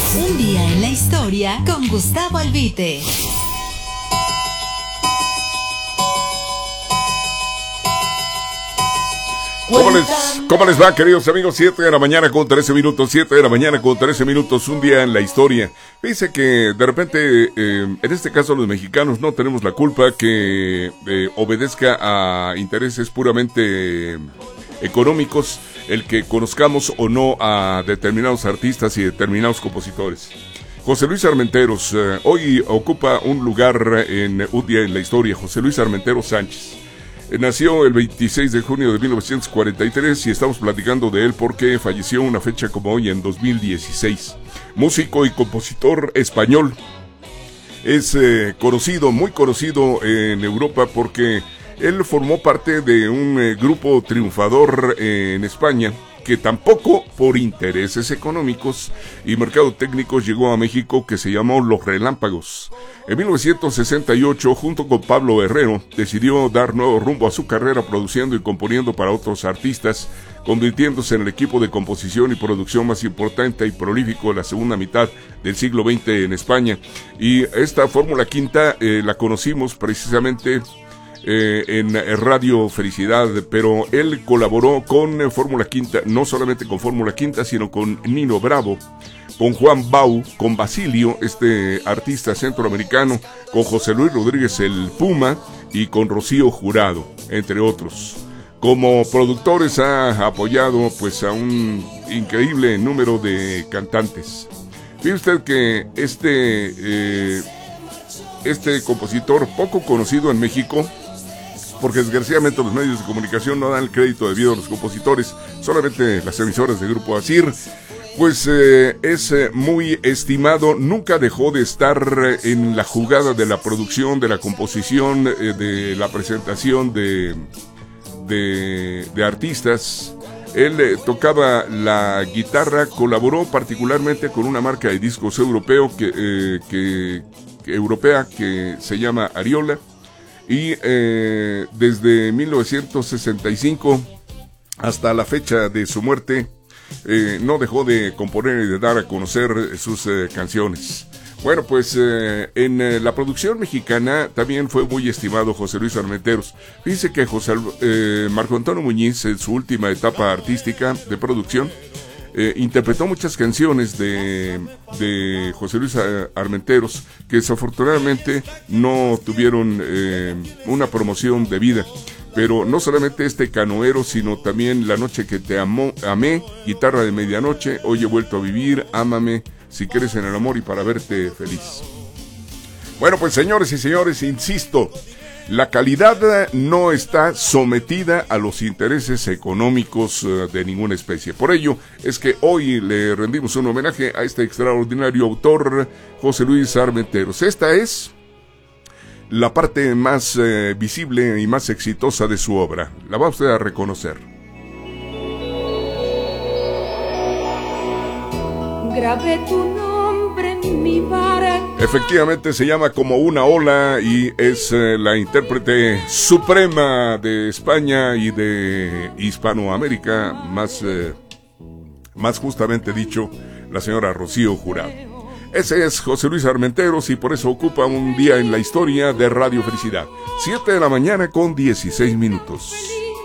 Un día en la historia con Gustavo Albite. ¿Cómo les va, queridos amigos? 7 de la mañana con 13 minutos, 7 de la mañana con 13 minutos, un día en la historia. Fíjense que de repente, en este caso los mexicanos no tenemos la culpa que obedezca a intereses puramente económicos el que conozcamos o no a determinados artistas y determinados compositores. José Luis Armenteros hoy ocupa un lugar en un día en la historia. José Luis Armenteros Sánchez nació el 26 de junio de 1943 y estamos platicando de él porque falleció una fecha como hoy en 2016. Músico y compositor español. Es conocido, muy conocido en Europa porque él formó parte de un grupo triunfador en España que tampoco por intereses económicos y mercado técnicos llegó a México, que se llamó Los Relámpagos. En 1968, junto con Pablo Herrero, decidió dar nuevo rumbo a su carrera produciendo y componiendo para otros artistas, convirtiéndose en el equipo de composición y producción más importante y prolífico de la segunda mitad del siglo XX en España. Y esta Fórmula Quinta la conocimos precisamente en Radio Felicidad, pero él colaboró con Fórmula Quinta, no solamente con Fórmula Quinta, sino con Nino Bravo, con Juan Bau, con Basilio, este artista centroamericano, con José Luis Rodríguez el Puma y con Rocío Jurado, entre otros. Como productores ha apoyado pues a un increíble número de cantantes. Fíjese usted que este compositor poco conocido en México, porque desgraciadamente los medios de comunicación no dan el crédito debido a los compositores, solamente las emisoras de Grupo ASIR, pues es muy estimado, nunca dejó de estar en la jugada de la producción, de la composición, de la presentación de artistas. Él tocaba la guitarra, colaboró particularmente con una marca de discos europea que se llama Ariola. Y desde 1965 hasta la fecha de su muerte no dejó de componer y de dar a conocer sus canciones. Bueno, pues en la producción mexicana también fue muy estimado José Luis Armenteros. Fíjense que Marco Antonio Muñiz, en su última etapa artística de producción, interpretó muchas canciones de José Luis Armenteros que desafortunadamente no tuvieron una promoción debida. Pero no solamente este Canoero, sino también La noche que te amé, Guitarra de medianoche, Hoy he vuelto a vivir, Ámame, Si crees en el amor y Para verte feliz. Bueno, pues señores y señores, insisto, la calidad no está sometida a los intereses económicos de ninguna especie. Por ello es que hoy le rendimos un homenaje a este extraordinario autor, José Luis Armenteros. Esta es la parte más visible y más exitosa de su obra. La va usted a reconocer. Grabé tu nombre en mi barca. Efectivamente se llama Como una ola y es la intérprete suprema de España y de Hispanoamérica, más justamente dicho, la señora Rocío Jurado. Ese es José Luis Armenteros y por eso ocupa un día en la historia de Radio Felicidad. 7 de la mañana con 16 minutos.